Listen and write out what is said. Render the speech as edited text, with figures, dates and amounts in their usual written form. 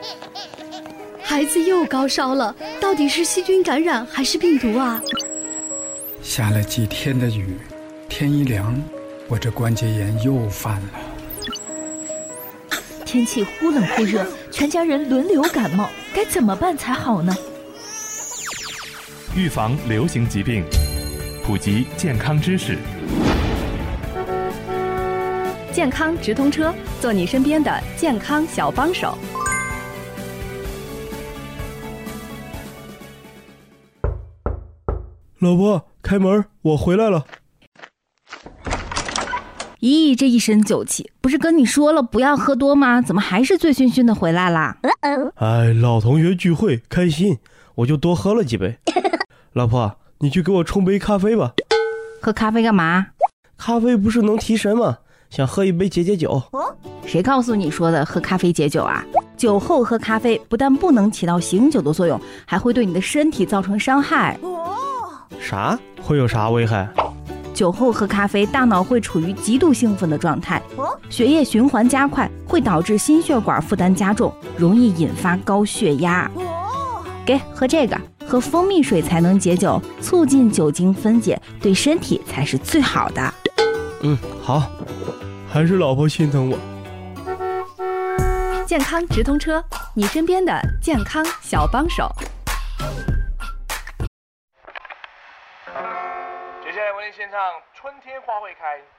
孩子又高烧了，到底是细菌感染还是病毒啊？ 下了几天的雨，天一凉，我这关节炎又犯了。 天气忽冷忽热，全家人轮流感冒，该怎么办才好呢？ 预防流行疾病，普及健康知识。 健康直通车，做你身边的健康小帮手。 老婆，开门，我回来了。 咦，这一身酒气，不是跟你说了不要喝多吗？怎么还是醉醺醺的回来啦？ 哎，老同学聚会开心，我就多喝了几杯。老婆，你去给我冲杯咖啡吧。 喝咖啡干嘛？ 咖啡不是能提神吗？想喝一杯解解酒。 谁告诉你说的喝咖啡解酒啊？酒后喝咖啡不但不能起到醒酒的作用，还会对你的身体造成伤害。 啥？会有啥危害？ 酒后喝咖啡，大脑会处于极度兴奋的状态，血液循环加快，会导致心血管负担加重，容易引发高血压。给，喝这个，喝蜂蜜水才能解酒，促进酒精分解，对身体才是最好的。 好，还是老婆心疼我。 健康直通车，你身边的健康小帮手。 接下来为您献唱《春天花会开》。